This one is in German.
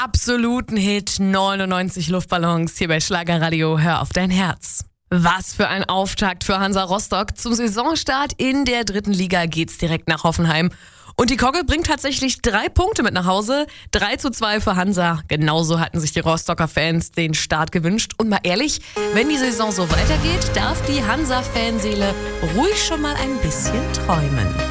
absoluten Hit 99 Luftballons hier bei Schlagerradio. Hör auf dein Herz. Was für ein Auftakt für Hansa Rostock. Zum Saisonstart in der 3. Liga geht's direkt nach Hoffenheim. Und die Kogge bringt tatsächlich 3 Punkte mit nach Hause. 3:2 für Hansa. Genauso hatten sich die Rostocker Fans den Start gewünscht. Und mal ehrlich, wenn die Saison so weitergeht, darf die Hansa-Fanseele ruhig schon mal ein bisschen träumen.